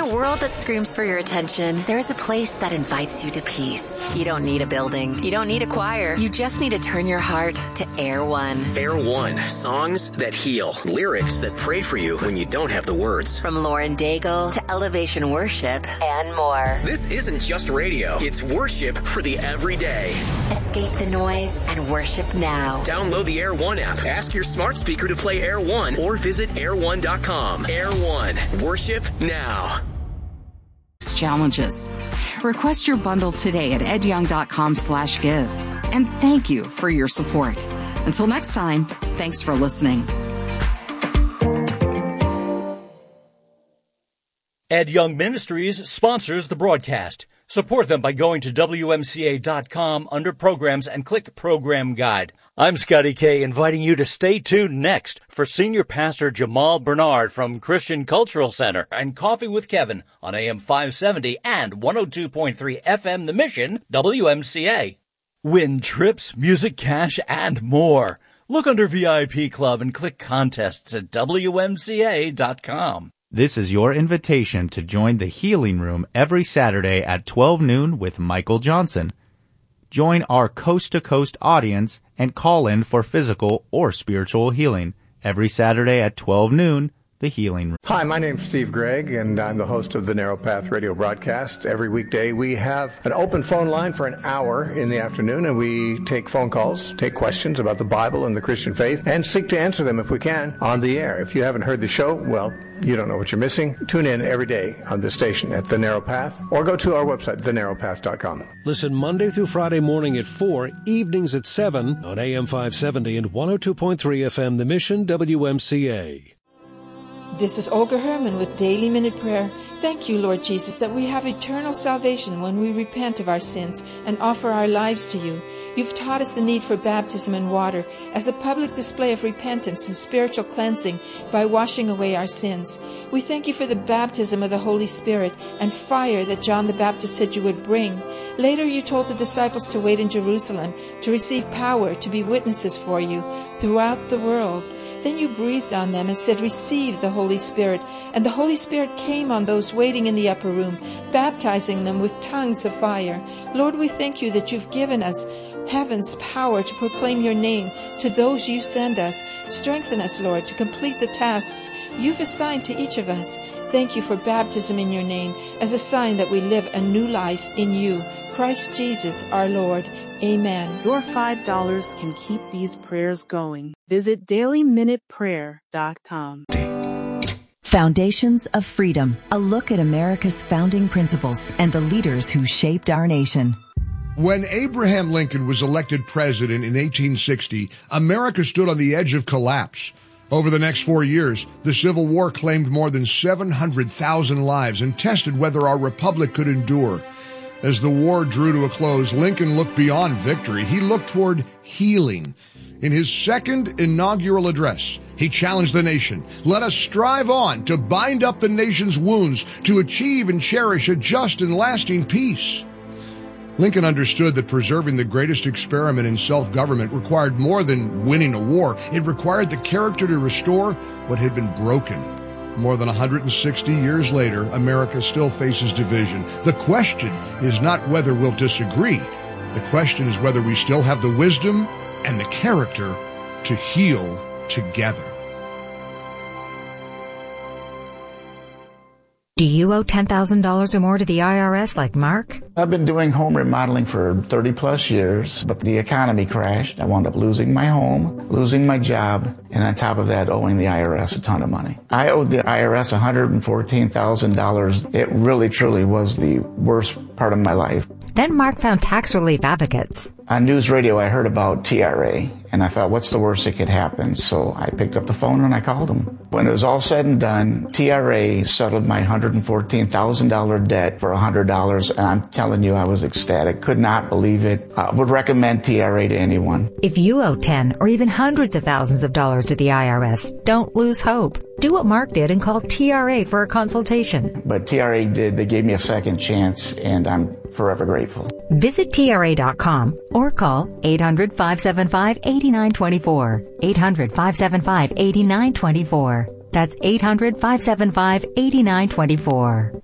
a world that screams for your attention, there is a place that invites you to peace. You don't need a building. You don't need a choir. You just need to turn your heart to Air One. Air One. Songs that heal. Lyrics that pray for you when you don't have the words. From Lauren Daigle to Elevation Worship and more. This isn't just radio. It's worship for the everyday. Escape the noise and worship now. Download the Air One app. Ask your smart speaker to play Air One or visit air1.com. Air One. Worship now. Challenges. Request your bundle today at edyoung.com/give. And thank you for your support. Until next time, thanks for listening. Ed Young Ministries sponsors the broadcast. Support them by going to WMCA.com under Programs and click Program Guide. I'm Scotty K, inviting you to stay tuned next for Senior Pastor Jamal Bernard from Christian Cultural Center and Coffee with Kevin on AM 570 and 102.3 FM The Mission, WMCA. Win trips, music, cash, and more. Look under VIP Club and click Contests at WMCA.com. This is your invitation to join the Healing Room every Saturday at 12 noon with Michael Johnson. Join our coast-to-coast audience and call in for physical or spiritual healing every Saturday at 12 noon, the Healing Room. Hi, my name's Steve Gregg, and I'm the host of the Narrow Path radio broadcast. Every weekday, we have an open phone line for an hour in the afternoon, and we take phone calls, take questions about the Bible and the Christian faith, and seek to answer them, if we can, on the air. If you haven't heard the show, well, you don't know what you're missing. Tune in every day on this station at The Narrow Path, or go to our website, thenarrowpath.com. Listen Monday through Friday morning at 4, evenings at 7 on AM 570 and 102.3 FM The Mission, WMCA. This is Olga Herman with Daily Minute Prayer. Thank you, Lord Jesus, that we have eternal salvation when we repent of our sins and offer our lives to you. You've taught us the need for baptism in water as a public display of repentance and spiritual cleansing by washing away our sins. We thank you for the baptism of the Holy Spirit and fire that John the Baptist said you would bring. Later you told the disciples to wait in Jerusalem to receive power to be witnesses for you throughout the world. Then you breathed on them and said, "Receive the Holy Spirit." And the Holy Spirit came on those waiting in the upper room, baptizing them with tongues of fire. Lord, we thank you that you've given us heaven's power to proclaim your name to those you send us. Strengthen us, Lord, to complete the tasks you've assigned to each of us. Thank you for baptism in your name as a sign that we live a new life in you. Christ Jesus, our Lord. Amen. Your $5 can keep these prayers going. Visit dailyminuteprayer.com. Foundations of Freedom, a look at America's founding principles and the leaders who shaped our nation. When Abraham Lincoln was elected president in 1860, America stood on the edge of collapse. Over the next 4 years, the Civil War claimed more than 700,000 lives and tested whether our republic could endure. As the war drew to a close, Lincoln looked beyond victory. He looked toward healing. In his second inaugural address, he challenged the nation. Let us strive on to bind up the nation's wounds, to achieve and cherish a just and lasting peace. Lincoln understood that preserving the greatest experiment in self-government required more than winning a war. It required the character to restore what had been broken. More than 160 years later, America still faces division. The question is not whether we'll disagree. The question is whether we still have the wisdom and the character to heal together. Do you owe $10,000 or more to the IRS like Mark? I've been doing home remodeling for 30 plus years, but the economy crashed. I wound up losing my home, losing my job, and on top of that, owing the IRS a ton of money. I owed the IRS $114,000. It really, truly was the worst part of my life. Then Mark found tax relief advocates. On news radio, I heard about TRA, and I thought, what's the worst that could happen? So I picked up the phone and I called them. When it was all said and done, TRA settled my $114,000 debt for $100, and I'm telling you, I was ecstatic. Could not believe it. I would recommend TRA to anyone. If you owe 10 or even hundreds of thousands of dollars to the IRS, don't lose hope. Do what Mark did and call TRA for a consultation. But TRA did. They gave me a second chance, and I'm forever grateful. Visit TRA.com or call 800-575-8924. 800-575-8924. That's 800-575-8924.